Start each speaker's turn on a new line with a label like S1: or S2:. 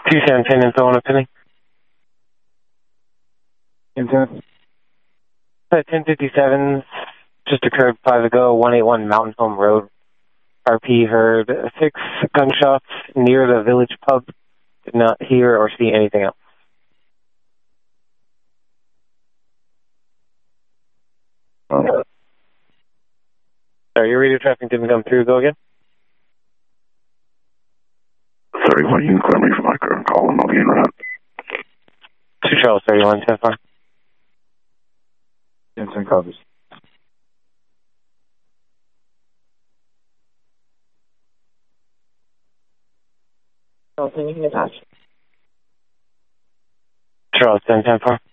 S1: 217 and so on a penny.
S2: Intent.
S1: 1057 just occurred 5 ago, 181 Mountain Home Road. RP heard 6 gunshots near the village pub. Did not hear or see anything else. Sorry, your radio traffic didn't come through. Go again.
S3: 31, you can clear me from my current call and I'll be in route.
S1: 2 Charles 31, 10 4.
S2: Intent copies.
S4: You can attach.
S1: Charles 10 4.